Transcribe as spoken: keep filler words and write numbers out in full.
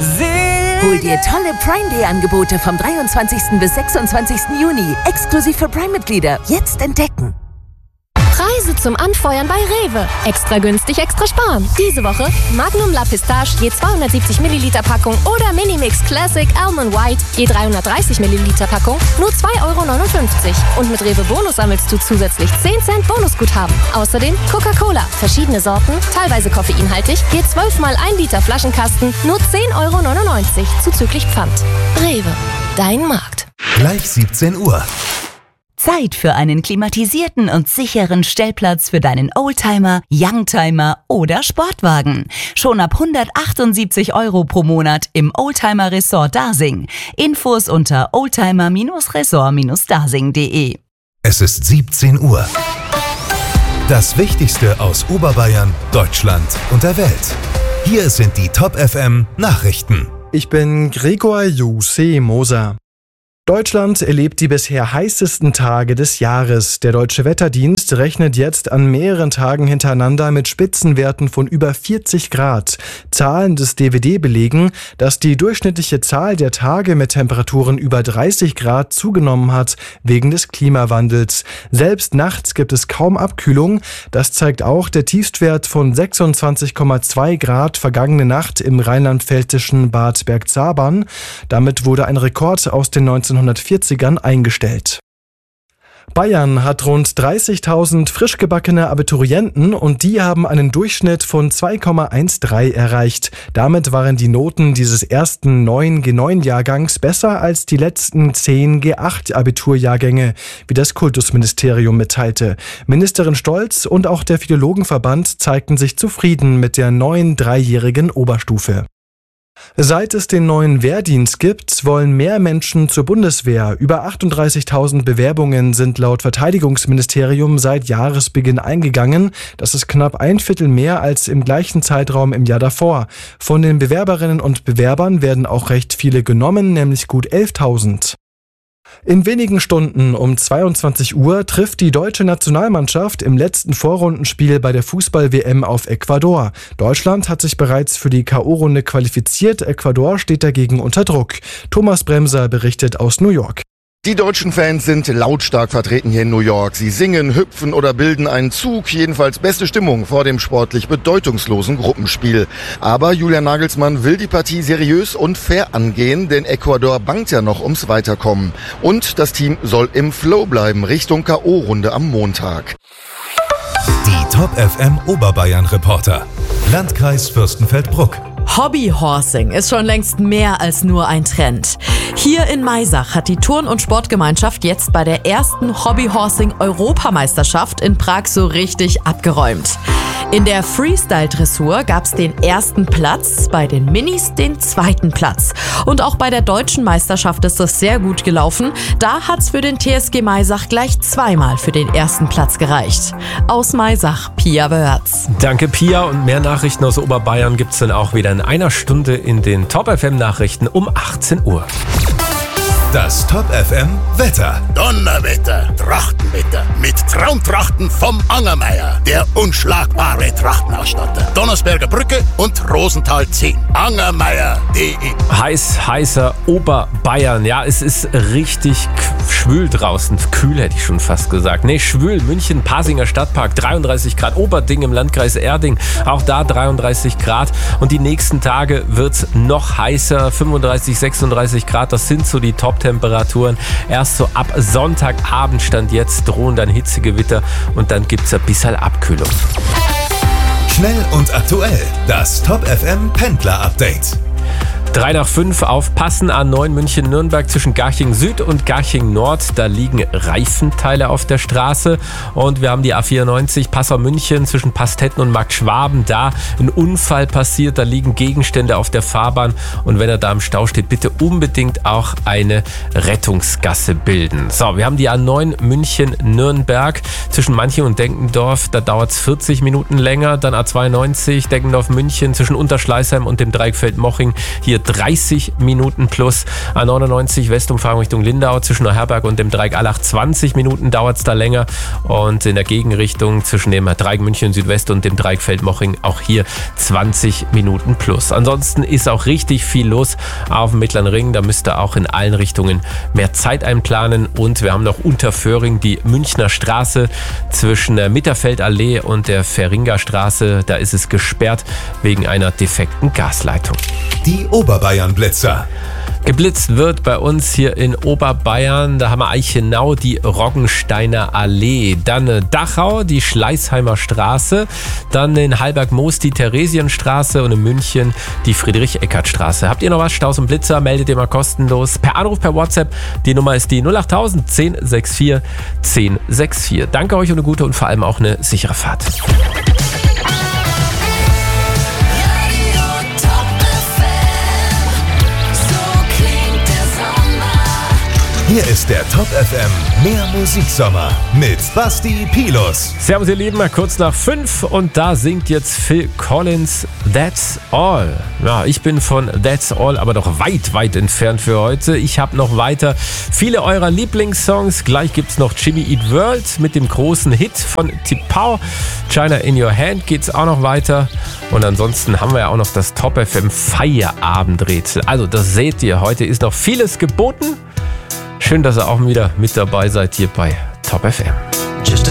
Hol dir tolle Prime Day Angebote vom dreiundzwanzigsten bis sechsundzwanzigsten Juni. Exklusiv für Prime-Mitglieder. Jetzt entdecken. Preise zum Anfeuern bei Rewe. Extra günstig, extra sparen. Diese Woche Magnum La Pistache je zweihundertsiebzig Milliliter Packung oder Minimix Classic Almond White je dreihundertdreißig Milliliter Packung nur zwei Euro neunundfünfzig. Und mit Rewe Bonus sammelst du zusätzlich zehn Cent Bonusguthaben. Außerdem Coca-Cola, verschiedene Sorten, teilweise koffeinhaltig, je zwölf mal ein Liter Flaschenkasten nur zehn Euro neunundneunzig zuzüglich Pfand. Rewe, dein Markt. Gleich siebzehn Uhr. Zeit für einen klimatisierten und sicheren Stellplatz für deinen Oldtimer, Youngtimer oder Sportwagen. Schon ab hundertachtundsiebzig Euro pro Monat im Oldtimer Resort Dasing. Infos unter oldtimer Resort Dasing punkt de. Es ist siebzehn Uhr. Das Wichtigste aus Oberbayern, Deutschland und der Welt. Hier sind die Top F M Nachrichten. Ich bin Gregor Jose Moser. Deutschland erlebt die bisher heißesten Tage des Jahres. Der Deutsche Wetterdienst rechnet jetzt an mehreren Tagen hintereinander mit Spitzenwerten von über vierzig Grad. Zahlen des D W D belegen, dass die durchschnittliche Zahl der Tage mit Temperaturen über dreißig Grad zugenommen hat wegen des Klimawandels. Selbst nachts gibt es kaum Abkühlung. Das zeigt auch der Tiefstwert von sechsundzwanzig Komma zwei Grad vergangene Nacht im rheinland-pfälzischen Bad Bergzabern. Damit wurde ein Rekord aus den neunzehnhundertvierzigern eingestellt. Bayern hat rund dreißigtausend frisch gebackene Abiturienten und die haben einen Durchschnitt von zwei Komma dreizehn erreicht. Damit waren die Noten dieses ersten neuen G neun Jahrgangs besser als die letzten zehn G acht Abiturjahrgänge, wie das Kultusministerium mitteilte. Ministerin Stolz und auch der Philologenverband zeigten sich zufrieden mit der neuen dreijährigen Oberstufe. Seit es den neuen Wehrdienst gibt, wollen mehr Menschen zur Bundeswehr. Über achtunddreißigtausend Bewerbungen sind laut Verteidigungsministerium seit Jahresbeginn eingegangen. Das ist knapp ein Viertel mehr als im gleichen Zeitraum im Jahr davor. Von den Bewerberinnen und Bewerbern werden auch recht viele genommen, nämlich gut elftausend. In wenigen Stunden um zweiundzwanzig Uhr trifft die deutsche Nationalmannschaft im letzten Vorrundenspiel bei der Fußball-W M auf Ecuador. Deutschland hat sich bereits für die K O-Runde qualifiziert. Ecuador steht dagegen unter Druck. Thomas Bremser berichtet aus New York. Die deutschen Fans sind lautstark vertreten hier in New York. Sie singen, hüpfen oder bilden einen Zug. Jedenfalls beste Stimmung vor dem sportlich bedeutungslosen Gruppenspiel. Aber Julian Nagelsmann will die Partie seriös und fair angehen, denn Ecuador bangt ja noch ums Weiterkommen. Und das Team soll im Flow bleiben, Richtung K O-Runde am Montag. Die Top F M Oberbayern Reporter. Landkreis Fürstenfeldbruck. Hobbyhorsing ist schon längst mehr als nur ein Trend. Hier in Maisach hat die Turn- und Sportgemeinschaft jetzt bei der ersten Hobbyhorsing-Europameisterschaft in Prag so richtig abgeräumt. In der Freestyle-Dressur gab es den ersten Platz, bei den Minis den zweiten Platz. Und auch bei der deutschen Meisterschaft ist das sehr gut gelaufen. Da hat's für den T S G Maisach gleich zweimal für den ersten Platz gereicht. Aus Maisach, Pia Börz. Danke, Pia. Und mehr Nachrichten aus Oberbayern gibt's dann auch wieder in einer Stunde in den Top F M Nachrichten um achtzehn Uhr. Das Top F M Wetter. Donnerwetter, Trachtenwetter mit Traumtrachten vom Angermeier, der unschlagbare Trachtenausstatter. Donnersberger Brücke und Rosenthal zehn. Angermeier punkt de. Heiß, heißer Oberbayern. Ja, es ist richtig schwül draußen. Kühl hätte ich schon fast gesagt. Nee, schwül. München, Pasinger Stadtpark, dreiunddreißig Grad. Oberding im Landkreis Erding, auch da dreiunddreißig Grad. Und die nächsten Tage wird es noch heißer. fünfunddreißig, sechsunddreißig Grad, das sind so die Top-Temperaturen. Erst so ab Sonntagabend stand jetzt drohen dann Hitzegewitter und dann gibt es ein bisschen Abkühlung. Schnell und aktuell. Das Top F M Pendler-Update. drei nach fünf aufpassen, A neun München-Nürnberg zwischen Garching Süd und Garching Nord. Da liegen Reifenteile auf der Straße. Und wir haben die A vierundneunzig Passau-München zwischen Pastetten und Markt Schwaben. Da ein Unfall passiert, da liegen Gegenstände auf der Fahrbahn. Und wenn er da im Stau steht, bitte unbedingt auch eine Rettungsgasse bilden. So, wir haben die A neun München-Nürnberg zwischen Manching und Denkendorf. Da dauert es vierzig Minuten länger. Dann A zweiundneunzig Denkendorf-München zwischen Unterschleißheim und dem Dreieckfeld Moching. Hier dreißig Minuten plus. A neunundneunzig Westumfahrung Richtung Lindau zwischen Neuherberg und dem Dreieck Allach zwanzig Minuten dauert es da länger. Und in der Gegenrichtung zwischen dem Dreieck München Südwest und dem Dreieck Feldmoching auch hier zwanzig Minuten plus. Ansonsten ist auch richtig viel los auf dem Mittleren Ring. Da müsst ihr auch in allen Richtungen mehr Zeit einplanen. Und wir haben noch unter Föhring die Münchner Straße zwischen der Mitterfeldallee und der Feringa Straße. Da ist es gesperrt wegen einer defekten Gasleitung. Die Oberbayern-Blitzer. Geblitzt wird bei uns hier in Oberbayern. Da haben wir Eichenau, die Roggensteiner Allee. Dann Dachau, die Schleißheimer Straße. Dann in Hallberg-Moos die Theresienstraße und in München die Friedrich-Eckert-Straße. Habt ihr noch was? Staus und Blitzer? Meldet ihr mal kostenlos. Per Anruf, per WhatsApp. Die Nummer ist die null acht null null eins sechs vier eins sechs vier. Danke euch und eine gute und vor allem auch eine sichere Fahrt. Hier ist der Top F M Mehr Musiksommer mit Basti Pilus. Servus ihr Lieben, kurz nach fünf und da singt jetzt Phil Collins That's All. Ja, ich bin von That's All aber noch weit, weit entfernt für heute. Ich habe noch weiter viele eurer Lieblingssongs. Gleich gibt's noch Jimmy Eat World mit dem großen Hit von Tipau. China in Your Hand geht's auch noch weiter. Und ansonsten haben wir ja auch noch das Top F M Feierabendrätsel. Also das seht ihr, heute ist noch vieles geboten. Schön, dass ihr auch wieder mit dabei seid hier bei Top F M. Just